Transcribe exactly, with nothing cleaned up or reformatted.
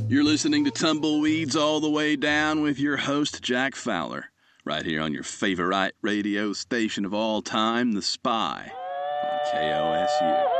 You're listening to Tumbleweeds All the Way Down with your host, Jack Fowler, right here on your favorite radio station of all time, The Spy, on K O S U.